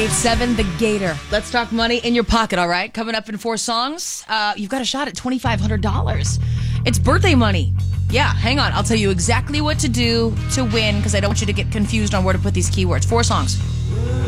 98.7 The Gator. Let's talk money in your pocket, all right? Coming up in 4 songs, you've got a shot at $2,500. It's birthday money. Yeah, hang on. I'll tell you exactly what to do to win because I don't want you to get confused on where to put these keywords. 4 songs.